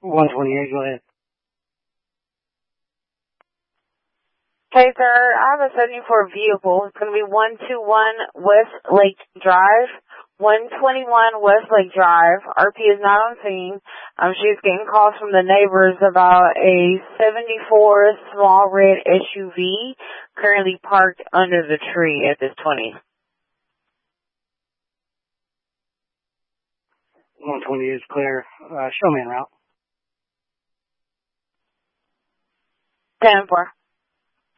128, go ahead. Hey, sir, I have a 74 vehicle. It's going to be 121 West Lake Drive. 121 West Lake Drive. RP is not on scene. She's getting calls from the neighbors about a 74 small red SUV currently parked under the tree at this 20. 128 is clear. Show me en route. 10-4.